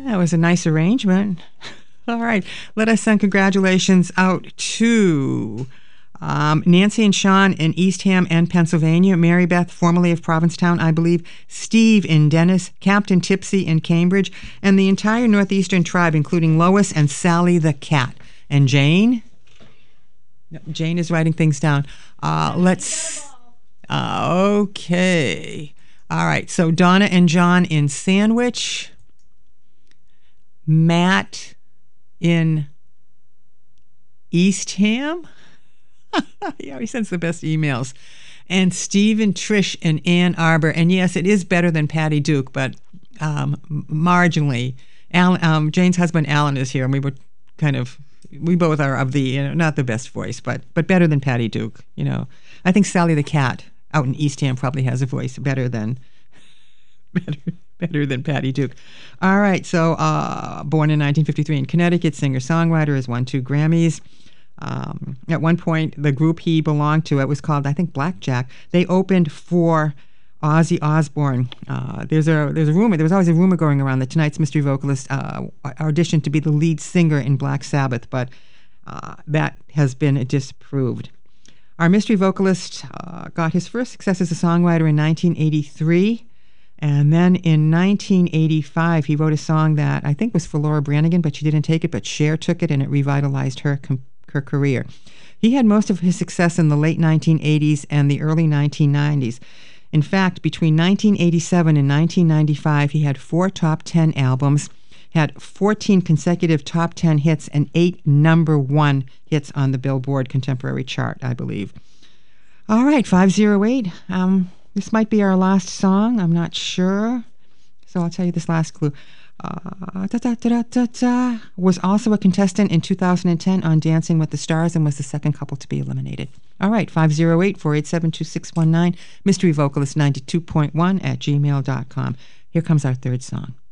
That was a nice arrangement. All right. Let us send congratulations out to Nancy and Sean in Eastham and Pennsylvania, Mary Beth, formerly of Provincetown, I believe, Steve in Dennis, Captain Tipsy in Cambridge, and the entire Northeastern tribe, including Lois and Sally the cat. And Jane? Jane is writing things down. Okay. All right. So Donna and John in Sandwich, Matt in Eastham. Yeah, he sends the best emails. And Steve and Trish in Ann Arbor. And yes, it is better than Patty Duke, but marginally. Jane's husband Alan is here, and we both are of the not the best voice, but better than Patty Duke. I think Sally the cat out in Eastham probably has a voice better than Patty Duke. All right, so born in 1953 in Connecticut, singer-songwriter, has won 2 Grammys. At one point, the group he belonged to, it was called, I think, Blackjack. They opened for Ozzy Osbourne. There's a rumor. There was always a rumor going around that tonight's mystery vocalist auditioned to be the lead singer in Black Sabbath, but that has been disproved. Our mystery vocalist got his first success as a songwriter in 1983. And then in 1985, he wrote a song that I think was for Laura Branigan, but she didn't take it, but Cher took it, and it revitalized her career. He had most of his success in the late 1980s and the early 1990s. In fact, between 1987 and 1995, he had 4 top 10 albums, had 14 consecutive top 10 hits, and 8 number 1 hits on the Billboard Contemporary chart, I believe. All right, 508. This might be our last song. I'm not sure. So I'll tell you this last clue. Was also a contestant in 2010 on Dancing with the Stars and was the second couple to be eliminated. All right, 508-487-2619, mysteryvocalist92.1 @gmail.com. Here comes our third song.